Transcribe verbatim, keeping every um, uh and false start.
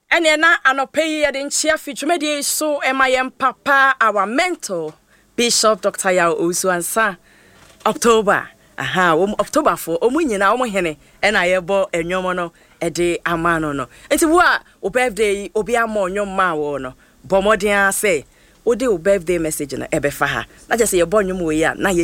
Ene na anope ye de nchia fitwumedi so emayem papa our mentor Bishop Doctor Yaw Owusu ansa October aha um, October for omu nyina omu hene ena yebo enwom no e de amano no enti wo a o birthday obi ama onwom ma wo no bomoden say odi o birthday message na ebefa ha na je say yebo nwom we ya na